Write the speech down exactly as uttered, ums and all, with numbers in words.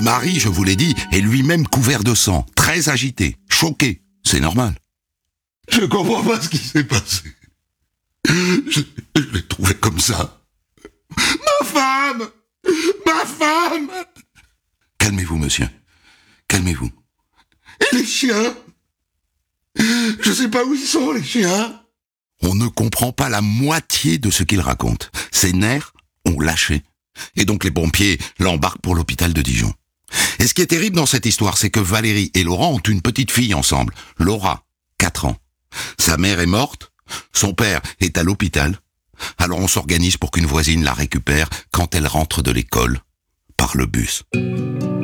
mari, je vous l'ai dit, est lui-même couvert de sang, très agité, choqué. C'est normal. Je comprends pas ce qui s'est passé. Je, je l'ai trouvé comme ça. Ma femme! Ma femme! Calmez-vous, monsieur. Calmez-vous. Et les chiens? Je sais pas où ils sont, les chiens. On ne comprend pas la moitié de ce qu'il raconte. Ses nerfs ont lâché. Et donc les pompiers l'embarquent pour l'hôpital de Dijon. Et ce qui est terrible dans cette histoire, c'est que Valérie et Laurent ont une petite fille ensemble. Laura, quatre ans. Sa mère est morte, son père est à l'hôpital. Alors on s'organise pour qu'une voisine la récupère quand elle rentre de l'école par le bus.